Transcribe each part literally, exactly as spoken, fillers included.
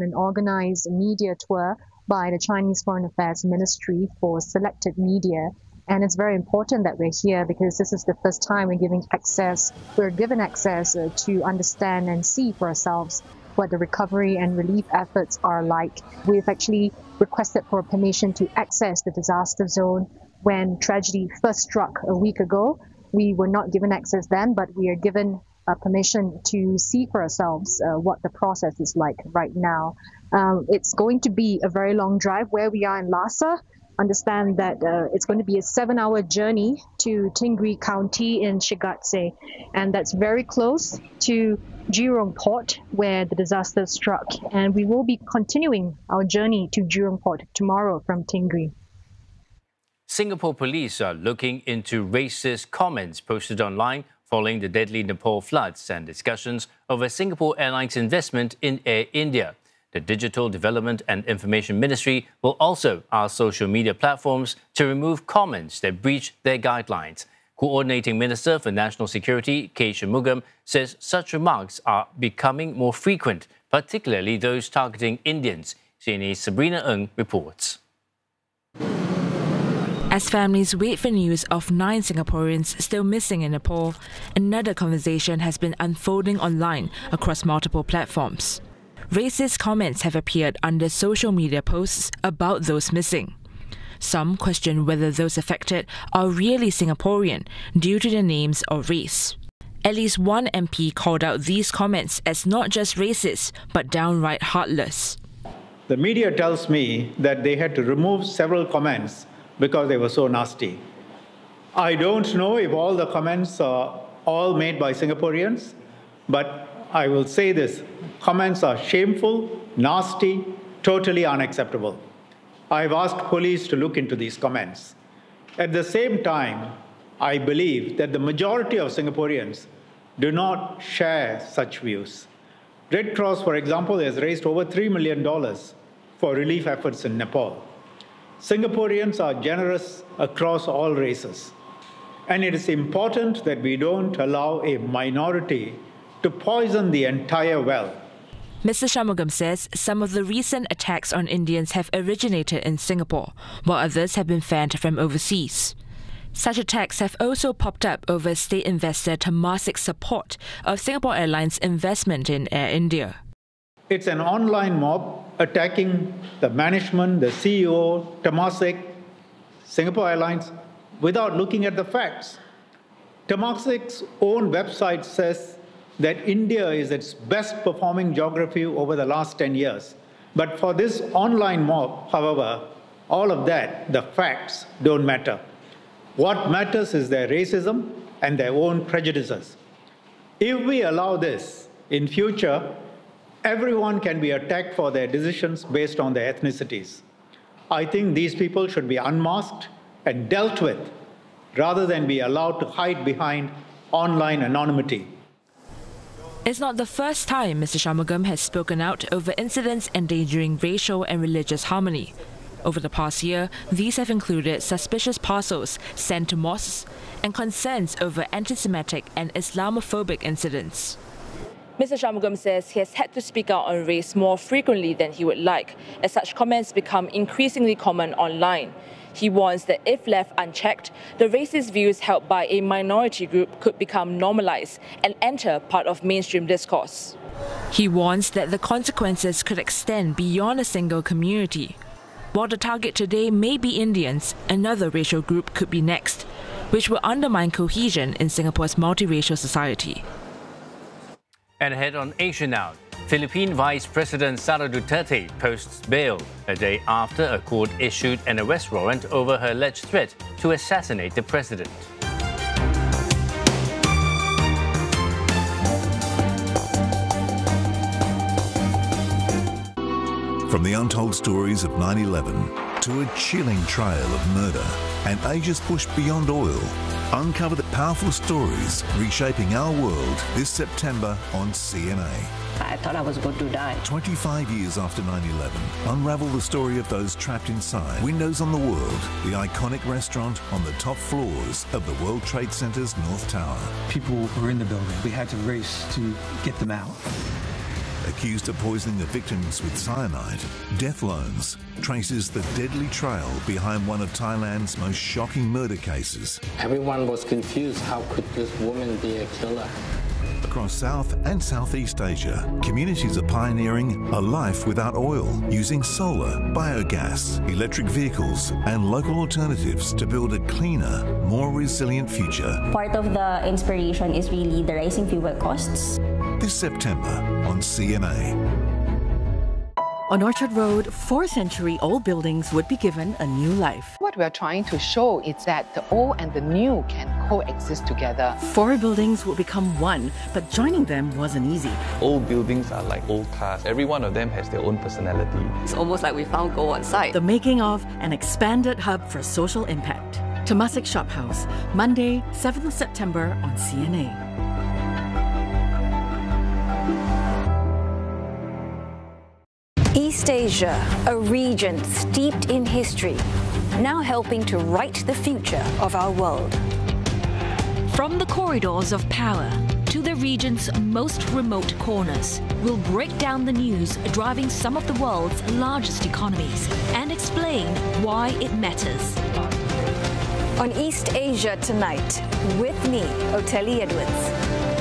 an organized media tour by the Chinese Foreign Affairs Ministry for selected media. And it's very important that we're here because this is the first time we're giving access, we're given access uh, to understand and see for ourselves what the recovery and relief efforts are like. We've actually requested for permission to access the disaster zone when tragedy first struck a week ago. We were not given access then, but we are given uh, permission to see for ourselves uh, what the process is like right now. Um, it's going to be a very long drive where we are in Lhasa. Understand that uh, it's going to be a seven-hour journey to Tingri County in Shigatse, and that's very close to Jurong Port where the disaster struck. And we will be continuing our journey to Jurong Port tomorrow from Tingri. Singapore police are looking into racist comments posted online following the deadly Nepal floods and discussions over Singapore Airlines' investment in Air India. The Digital Development and Information Ministry will also ask social media platforms to remove comments that breach their guidelines. Coordinating Minister for National Security, K. Shanmugam, says such remarks are becoming more frequent, particularly those targeting Indians. C N A's Sabrina Ng reports. As families wait for news of nine Singaporeans still missing in Nepal, another conversation has been unfolding online across multiple platforms. Racist comments have appeared under social media posts about those missing. Some question whether those affected are really Singaporean due to their names or race. At least one M P called out these comments as not just racist, but downright heartless. The media tells me that they had to remove several comments because they were so nasty. I don't know if all the comments are all made by Singaporeans, but I will say this, comments are shameful, nasty, totally unacceptable. I've asked police to look into these comments. At the same time, I believe that the majority of Singaporeans do not share such views. Red Cross, for example, has raised over three million dollars for relief efforts in Nepal. Singaporeans are generous across all races, and it is important that we don't allow a minority to poison the entire well. Mister Shanmugam says some of the recent attacks on Indians have originated in Singapore, while others have been fanned from overseas. Such attacks have also popped up over state investor Temasek's support of Singapore Airlines' investment in Air India. It's an online mob attacking the management, the C E O, Temasek, Singapore Airlines, without looking at the facts. Temasek's own website says that India is its best performing geography over the last ten years. But for this online mob, however, all of that, the facts, don't matter. What matters is their racism and their own prejudices. If we allow this in future, everyone can be attacked for their decisions based on their ethnicities. I think these people should be unmasked and dealt with rather than be allowed to hide behind online anonymity. It's not the first time Mister Shanmugam has spoken out over incidents endangering racial and religious harmony. Over the past year, these have included suspicious parcels sent to mosques and concerns over anti-Semitic and Islamophobic incidents. Mister Shanmugam says he has had to speak out on race more frequently than he would like, as such comments become increasingly common online. He warns that if left unchecked, the racist views held by a minority group could become normalized and enter part of mainstream discourse. He warns that the consequences could extend beyond a single community. While the target today may be Indians, another racial group could be next, which will undermine cohesion in Singapore's multiracial society. And ahead on Asia Now, Philippine Vice President Sara Duterte posts bail a day after a court issued an arrest warrant over her alleged threat to assassinate the president. From the untold stories of nine eleven to a chilling trail of murder and ages pushed beyond oil, uncover the powerful stories reshaping our world this September on C N A. I thought I was going to die. twenty-five years after nine eleven, unravel the story of those trapped inside Windows on the World, the iconic restaurant on the top floors of the World Trade Center's North Tower. People were in the building. We had to race to get them out. accused of poisoning the victims with cyanide, Death Loans traces the deadly trail behind one of Thailand's most shocking murder cases. Everyone was confused. How could this woman be a killer? Across South and Southeast Asia, communities are pioneering a life without oil, using solar, biogas, electric vehicles and local alternatives to build a cleaner, more resilient future. Part of the inspiration is really the rising fuel costs. This September on C N A. On Orchard Road, four century-old buildings would be given a new life. What we're trying to show is that the old and the new can coexist together. Four buildings will become one, but joining them wasn't easy. Old buildings are like old cars. Every one of them has their own personality. It's almost like we found gold on site. The making of an expanded hub for social impact. Temasek Shop House, Monday, seventh of September on C N A. East Asia, a region steeped in history, now helping to write the future of our world. From the corridors of power to the region's most remote corners, we'll break down the news driving some of the world's largest economies and explain why it matters. On East Asia Tonight, with me, Oteli Edwards.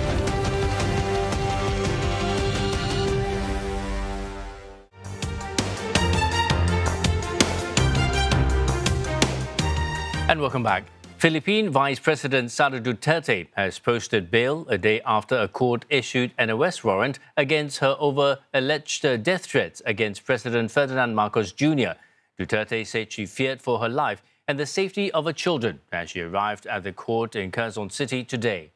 And welcome back. Philippine Vice President Sara Duterte has posted bail a day after a court issued an arrest warrant against her over alleged death threats against President Ferdinand Marcos Junior Duterte said she feared for her life and the safety of her children as she arrived at the court in Quezon City today.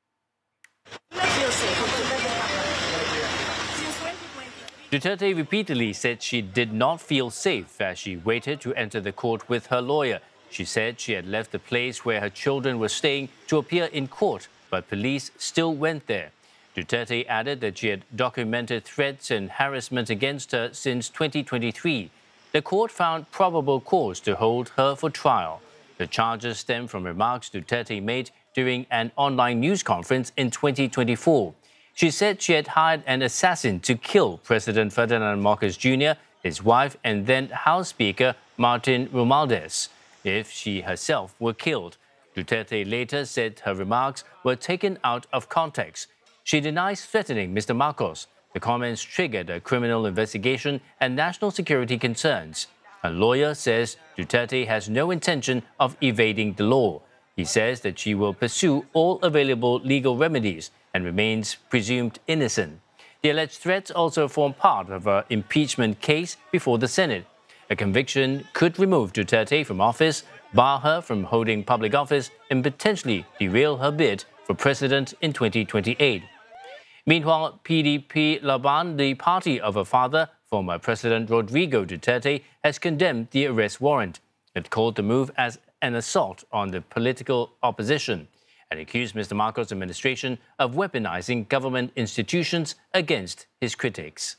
Duterte repeatedly said she did not feel safe as she waited to enter the court with her lawyer. She said she had left the place where her children were staying to appear in court, but police still went there. Duterte added that she had documented threats and harassment against her since twenty twenty-three. The court found probable cause to hold her for trial. The charges stem from remarks Duterte made during an online news conference in twenty twenty-four. She said she had hired an assassin to kill President Ferdinand Marcos Junior, his wife, and then House Speaker Martin Romualdez if she herself were killed. Duterte later said her remarks were taken out of context. She denies threatening Mister Marcos. The comments triggered a criminal investigation and national security concerns. Her lawyer says Duterte has no intention of evading the law. He says that she will pursue all available legal remedies and remains presumed innocent. The alleged threats also form part of her impeachment case before the Senate. A conviction could remove Duterte from office, bar her from holding public office, and potentially derail her bid for president in twenty twenty-eight. Meanwhile, P D P Laban, the party of her father, former President Rodrigo Duterte, has condemned the arrest warrant. It called the move as an assault on the political opposition and accused Mister Marcos' administration of weaponizing government institutions against his critics.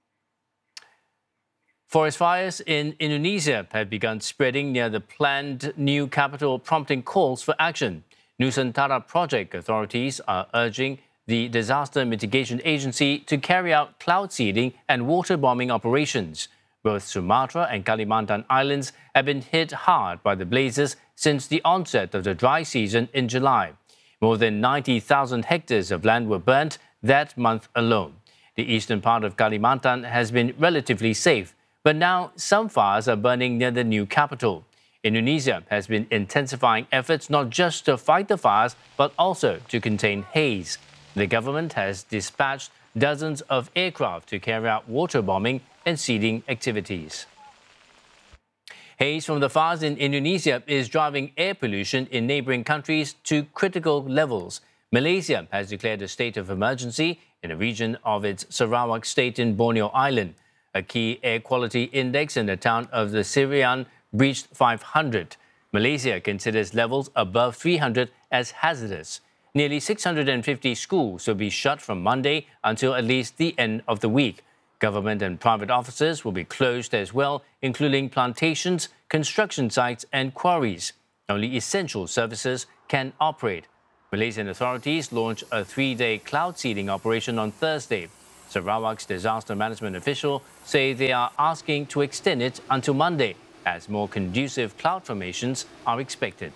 Forest fires in Indonesia have begun spreading near the planned new capital, prompting calls for action. Nusantara Project authorities are urging the Disaster Mitigation Agency to carry out cloud seeding and water bombing operations. Both Sumatra and Kalimantan Islands have been hit hard by the blazes since the onset of the dry season in July. More than ninety thousand hectares of land were burnt that month alone. The eastern part of Kalimantan has been relatively safe, but now some fires are burning near the new capital. Indonesia has been intensifying efforts not just to fight the fires, but also to contain haze. The government has dispatched dozens of aircraft to carry out water bombing and seeding activities. Haze from the fires in Indonesia is driving air pollution in neighboring countries to critical levels. Malaysia has declared a state of emergency in a region of its Sarawak state in Borneo Island. A key air quality index in the town of the Sirian breached five hundred. Malaysia considers levels above three hundred as hazardous. Nearly six hundred fifty schools will be shut from Monday until at least the end of the week. Government and private offices will be closed as well, including plantations, construction sites and quarries. Only essential services can operate. Malaysian authorities launched a three-day cloud seeding operation on Thursday. Sarawak's disaster management official say they are asking to extend it until Monday, as more conducive cloud formations are expected.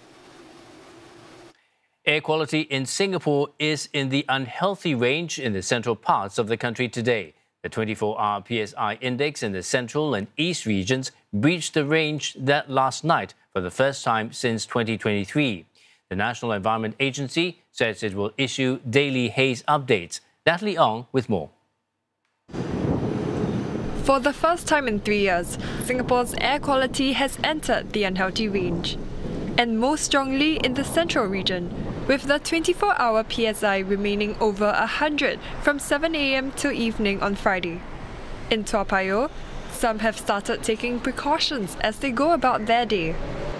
Air quality in Singapore is in the unhealthy range in the central parts of the country today. The twenty-four hour P S I index in the central and east regions breached the range that last night for the first time since twenty twenty-three. The National Environment Agency says it will issue daily haze updates. Natalie Ong with more. For the first time in three years, Singapore's air quality has entered the unhealthy range, and most strongly in the central region, with the twenty-four hour P S I remaining over one hundred from seven a m till evening on Friday. In Toa Payoh, some have started taking precautions as they go about their day.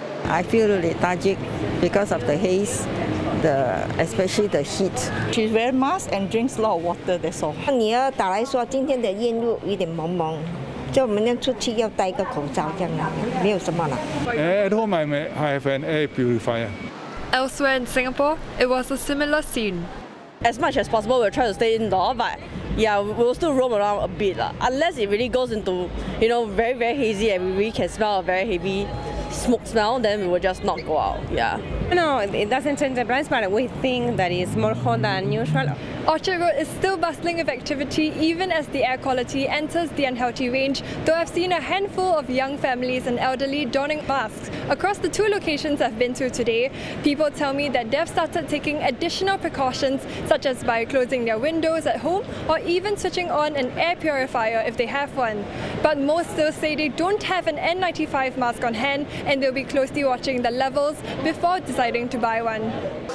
I feel lethargic because of the haze, the especially the heat. She wears mask and drinks a lot of water, that's all. 你要打来说今天的烟雾有点蒙蒙，就我们要出去要戴个口罩这样啦，没有什么啦。 At home I have an air purifier. Elsewhere in Singapore, it was a similar scene. As much as possible, we'll try to stay indoor, but yeah, we'll still roam around a bit. La. Unless it really goes into, you know, very, very hazy and we really can smell a very heavy smoke smell, then we will just not go out, yeah. No, it doesn't change the price, but we think that it's more hot than usual. Orchard Road is still bustling with activity even as the air quality enters the unhealthy range, though I've seen a handful of young families and elderly donning masks. Across the two locations I've been to today, people tell me that they've started taking additional precautions, such as by closing their windows at home or even switching on an air purifier if they have one. But most still say they don't have an N ninety-five mask on hand and they'll be closely watching the levels before deciding to buy one.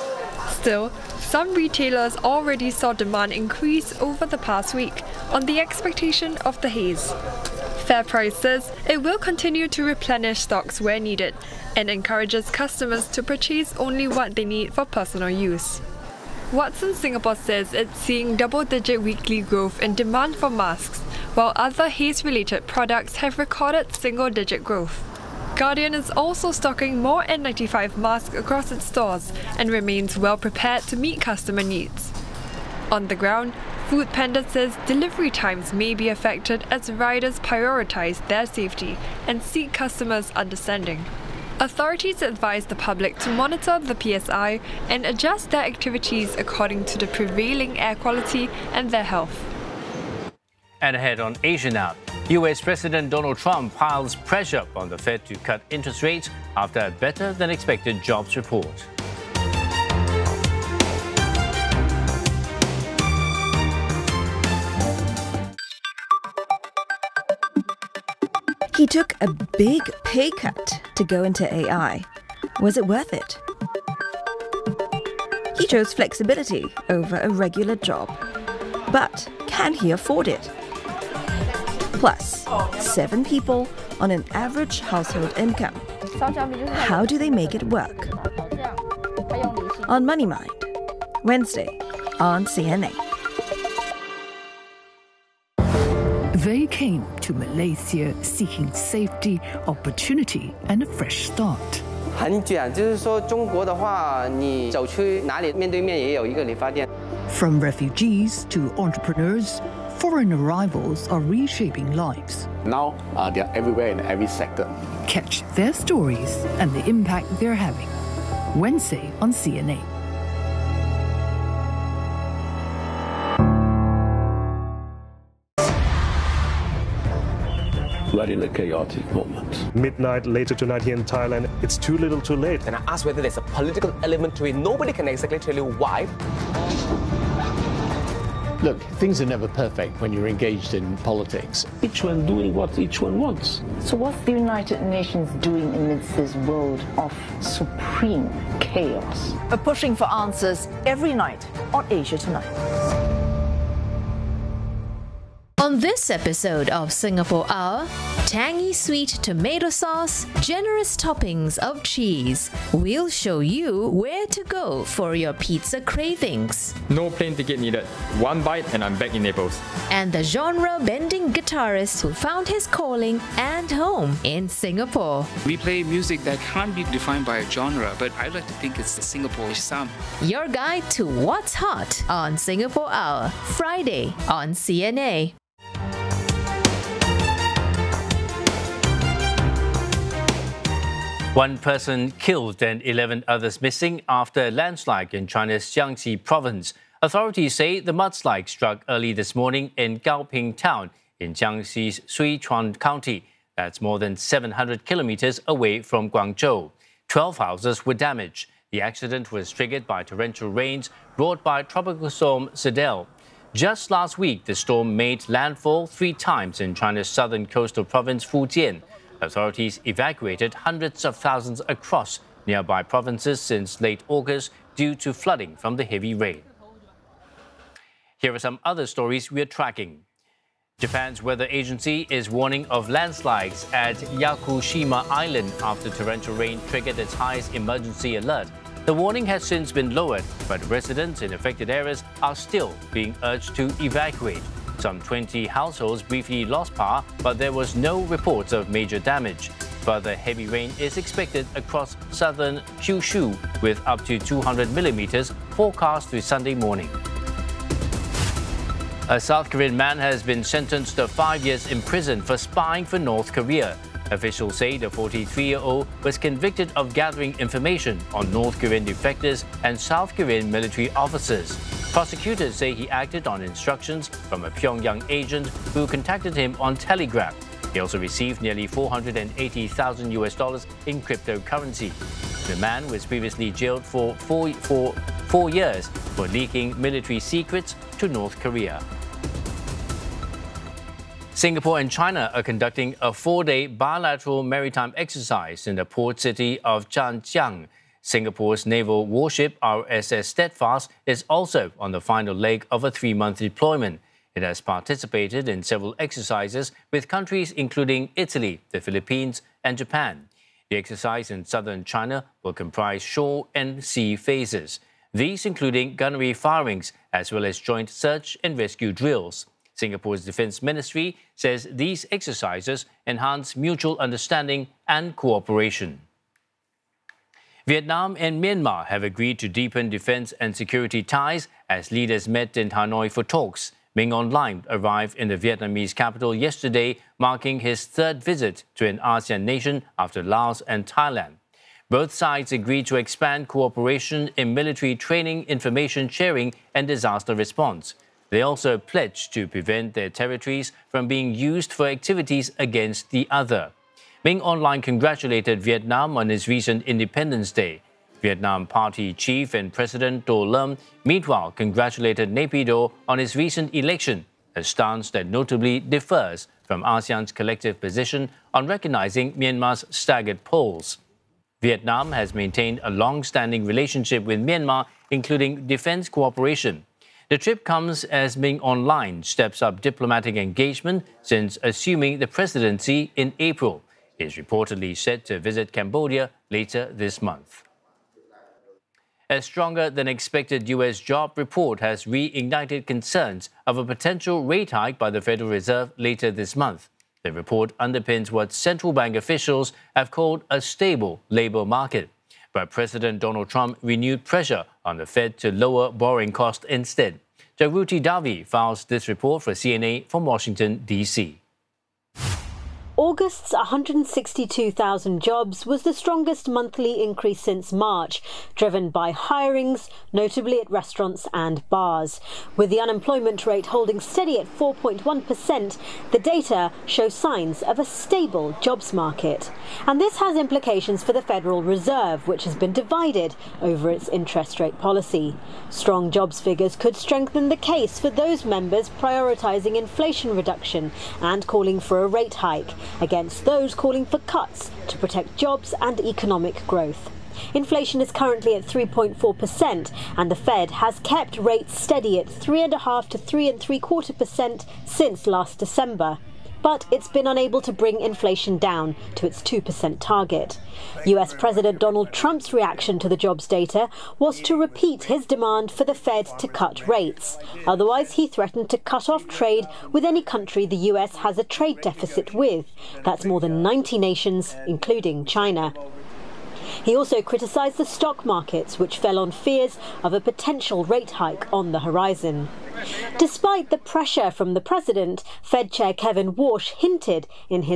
Still, some retailers already saw demand increase over the past week on the expectation of the haze. FairPrice says it will continue to replenish stocks where needed and encourages customers to purchase only what they need for personal use. Watson Singapore says it's seeing double-digit weekly growth in demand for masks, while other haze-related products have recorded single-digit growth. Guardian is also stocking more N ninety-five masks across its stores and remains well prepared to meet customer needs. On the ground, Foodpanda says delivery times may be affected as riders prioritise their safety and seek customers' understanding. Authorities advise the public to monitor the P S I and adjust their activities according to the prevailing air quality and their health. And ahead on Asia Now, U S President Donald Trump piles pressure on the Fed to cut interest rates after a better-than-expected jobs report. He took a big pay cut to go into A I. Was it worth it? He chose flexibility over a regular job. But can he afford it? Plus, seven people on an average household income. How do they make it work? On Money Mind, Wednesday on C N A. They came to Malaysia seeking safety, opportunity, and a fresh start. 很卷，就是说中国的话，你走去哪里面对面也有一个理发店。 From refugees to entrepreneurs, foreign arrivals are reshaping lives. Now uh, they are everywhere in every sector. Catch their stories and the impact they're having. Wednesday on C N A. We're in a chaotic moment. Midnight later tonight here in Thailand, it's too little too late. And I asked whether there's a political element to it. Nobody can exactly tell you why. Look, things are never perfect when you're engaged in politics. Each one doing what each one wants. So what's the United Nations doing amidst this world of supreme chaos? We're pushing for answers every night on Asia Tonight. On this episode of Singapore Hour, tangy sweet tomato sauce, generous toppings of cheese. We'll show you where to go for your pizza cravings. No plane ticket needed. One bite and I'm back in Naples. And the genre-bending guitarist who found his calling and home in Singapore. We play music that can't be defined by a genre, but I like to think it's the Singapore sound. Your guide to what's hot on Singapore Hour, Friday on C N A. One person killed and eleven others missing after a landslide in China's Jiangxi province. Authorities say the mudslide struck early this morning in Gaoping town in Jiangxi's Sichuan County. That's more than seven hundred kilometers away from Guangzhou. Twelve houses were damaged. The accident was triggered by torrential rains brought by Tropical Storm Sidel. Just last week, the storm made landfall three times in China's southern coastal province, Fujian. Authorities evacuated hundreds of thousands across nearby provinces since late August due to flooding from the heavy rain. Here are some other stories we are tracking. Japan's weather agency is warning of landslides at Yakushima Island after torrential rain triggered its highest emergency alert. The warning has since been lowered, but residents in affected areas are still being urged to evacuate. Some twenty households briefly lost power, but there was no reports of major damage. Further heavy rain is expected across southern Kyushu, with up to two hundred millimeters forecast through Sunday morning. A South Korean man has been sentenced to five years in prison for spying for North Korea. Officials say the forty-three-year-old was convicted of gathering information on North Korean defectors and South Korean military officers. Prosecutors say he acted on instructions from a Pyongyang agent who contacted him on Telegram. He also received nearly four hundred eighty thousand U S dollars in cryptocurrency. The man was previously jailed for four, for four years for leaking military secrets to North Korea. Singapore and China are conducting a four-day bilateral maritime exercise in the port city of Zhanjiang. Singapore's naval warship R S S Steadfast is also on the final leg of a three-month deployment. It has participated in several exercises with countries including Italy, the Philippines, and Japan. The exercise in southern China will comprise shore and sea phases, these including gunnery firings as well as joint search and rescue drills. Singapore's Defence Ministry says these exercises enhance mutual understanding and cooperation. Vietnam and Myanmar have agreed to deepen defence and security ties as leaders met in Hanoi for talks. Minh Aung Hlaing arrived in the Vietnamese capital yesterday, marking his third visit to an ASEAN nation after Laos and Thailand. Both sides agreed to expand cooperation in military training, information sharing, and disaster response. They also pledged to prevent their territories from being used for activities against the other. Minh Aung Hlaing congratulated Vietnam on its recent Independence Day. Vietnam Party Chief and President Do Lam meanwhile congratulated Naypyidaw on his recent election, a stance that notably differs from ASEAN's collective position on recognizing Myanmar's staggered polls. Vietnam has maintained a long-standing relationship with Myanmar, including defense cooperation. The trip comes as Minh Aung Hlaing steps up diplomatic engagement since assuming the presidency in April. He is reportedly set to visit Cambodia later this month. A stronger-than-expected U S job report has reignited concerns of a potential rate hike by the Federal Reserve later this month. The report underpins what central bank officials have called a stable labor market. But President Donald Trump renewed pressure on the Fed to lower borrowing costs instead. Jagruti Davi files this report for C N A from Washington, D C August's one hundred sixty-two thousand jobs was the strongest monthly increase since March, driven by hirings, notably at restaurants and bars. With the unemployment rate holding steady at four point one percent, the data shows signs of a stable jobs market. And this has implications for the Federal Reserve, which has been divided over its interest rate policy. Strong jobs figures could strengthen the case for those members prioritising inflation reduction and calling for a rate hike, against those calling for cuts to protect jobs and economic growth. Inflation is currently at three point four percent, and the Fed has kept rates steady at three point five to three and three quarter percent since last December. But it's been unable to bring inflation down to its two percent target. U S President Donald Trump's reaction to the jobs data was to repeat his demand for the Fed to cut rates. Otherwise, he threatened to cut off trade with any country the U S has a trade deficit with. That's more than ninety nations, including China. He also criticised the stock markets, which fell on fears of a potential rate hike on the horizon. Despite the pressure from the president, Fed Chair Kevin Warsh hinted in his